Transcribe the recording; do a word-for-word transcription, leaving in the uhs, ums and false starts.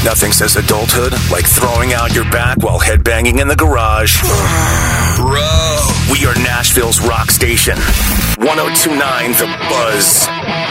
Nothing says adulthood like throwing out your back while headbanging in the garage. Bro. We are Nashville's rock station. ten twenty-nine The Buzz.